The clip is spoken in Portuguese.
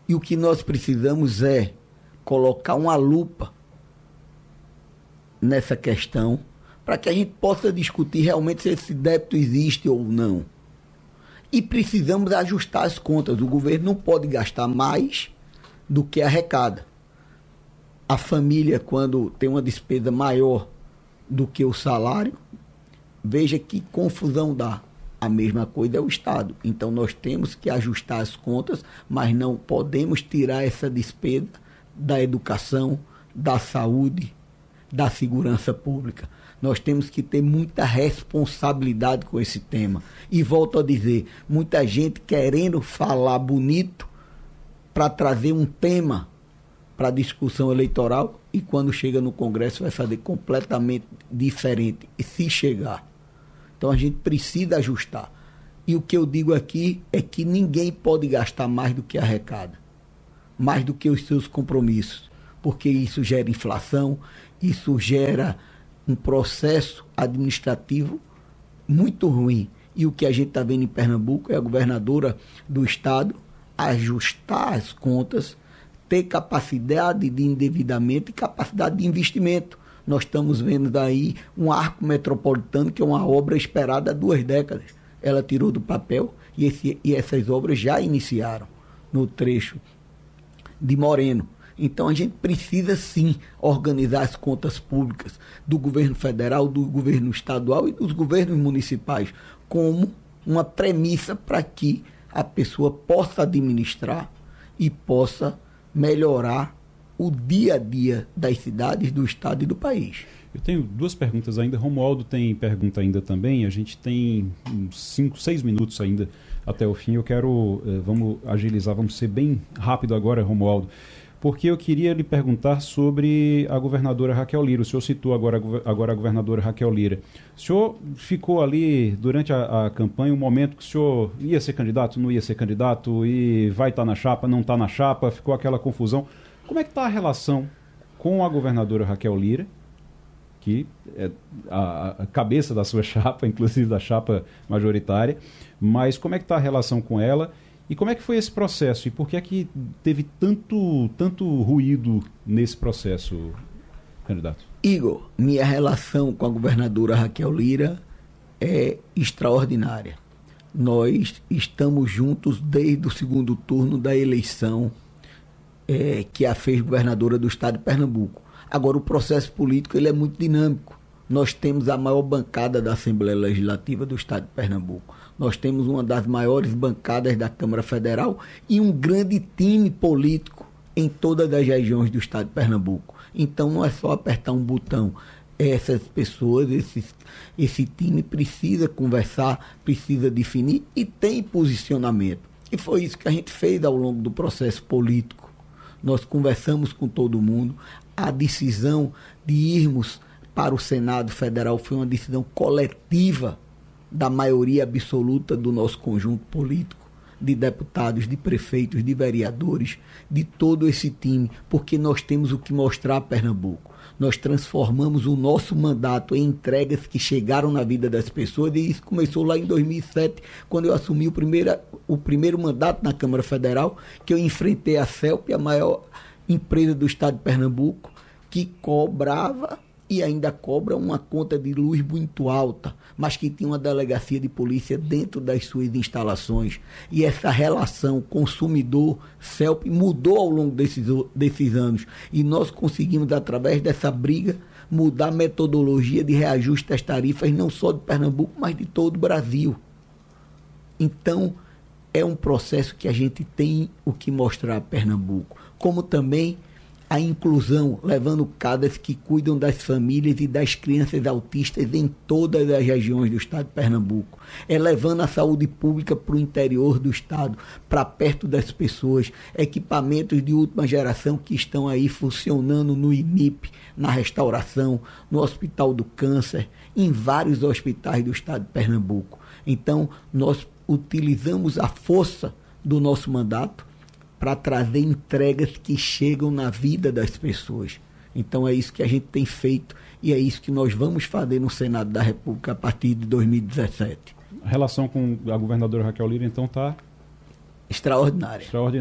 E o que nós precisamos é colocar uma lupa nessa questão para que a gente possa discutir realmente se esse débito existe ou não. E precisamos ajustar as contas. O governo não pode gastar mais do que arrecada. A família, quando tem uma despesa maior do que o salário, veja que confusão dá. A mesma coisa é o Estado. Então nós temos que ajustar as contas, mas não podemos tirar essa despesa da educação, da saúde, da segurança pública. Nós temos que ter muita responsabilidade com esse tema. E volto a dizer, muita gente querendo falar bonito para trazer um tema para a discussão eleitoral e quando chega no Congresso vai fazer completamente diferente, e se chegar. Então a gente precisa ajustar. E o que eu digo aqui é que ninguém pode gastar mais do que arrecada, mais do que os seus compromissos, porque isso gera inflação, isso gera um processo administrativo muito ruim. E o que a gente está vendo em Pernambuco é a governadora do estado ajustar as contas, ter capacidade de endividamento e capacidade de investimento. Nós estamos vendo daí um arco metropolitano, que é uma obra esperada há 2 décadas. Ela tirou do papel e essas obras já iniciaram no trecho de Moreno. Então a gente precisa sim organizar as contas públicas do governo federal, do governo estadual e dos governos municipais como uma premissa para que a pessoa possa administrar e possa melhorar o dia a dia das cidades, do estado e do país. Eu tenho 2 perguntas ainda. Romualdo tem pergunta ainda também. A gente tem uns 5, 6 minutos ainda até o fim. Eu quero, vamos agilizar, vamos ser bem rápido agora, Romualdo, porque eu queria lhe perguntar sobre a governadora Raquel Lira. O senhor citou agora a governadora Raquel Lira. O senhor ficou ali durante a campanha, um momento que o senhor ia ser candidato, não ia ser candidato, e vai estar na chapa, não está na chapa, ficou aquela confusão. Como é que está a relação com a governadora Raquel Lira, que é a cabeça da sua chapa, inclusive da chapa majoritária, mas como é que está a relação com ela? E como é que foi esse processo? E por que é que teve tanto ruído nesse processo, candidato? Igor, minha relação com a governadora Raquel Lira é extraordinária. Nós estamos juntos desde o segundo turno da eleição que a fez governadora do estado de Pernambuco. Agora, o processo político ele é muito dinâmico. Nós temos a maior bancada da Assembleia Legislativa do estado de Pernambuco. Nós temos uma das maiores bancadas da Câmara Federal e um grande time político em todas as regiões do estado de Pernambuco. Então não é só apertar um botão. Essas pessoas, esse time precisa conversar, precisa definir e tem posicionamento. E foi isso que a gente fez ao longo do processo político. Nós conversamos com todo mundo. A decisão de irmos para o Senado Federal foi uma decisão coletiva da maioria absoluta do nosso conjunto político, de deputados, de prefeitos, de vereadores, de todo esse time, porque nós temos o que mostrar a Pernambuco. Nós transformamos o nosso mandato em entregas que chegaram na vida das pessoas, e isso começou lá em 2007, quando eu assumi o primeiro mandato na Câmara Federal, que eu enfrentei a CELP, a maior empresa do estado de Pernambuco, que cobrava e ainda cobra uma conta de luz muito alta, mas que tinha uma delegacia de polícia dentro das suas instalações. E essa relação consumidor-CELP mudou ao longo desses anos. E nós conseguimos, através dessa briga, mudar a metodologia de reajuste das tarifas, não só de Pernambuco, mas de todo o Brasil. Então, é um processo que a gente tem o que mostrar a Pernambuco. Como também a inclusão, levando casas que cuidam das famílias e das crianças autistas em todas as regiões do estado de Pernambuco. É levando a saúde pública para o interior do estado, para perto das pessoas, equipamentos de última geração que estão aí funcionando no IMIP, na restauração, no Hospital do Câncer, em vários hospitais do estado de Pernambuco. Então, nós utilizamos a força do nosso mandato para trazer entregas que chegam na vida das pessoas. Então é isso que a gente tem feito e é isso que nós vamos fazer no Senado da República a partir de 2017. A relação com a governadora Raquel Lira, então, está extraordinária.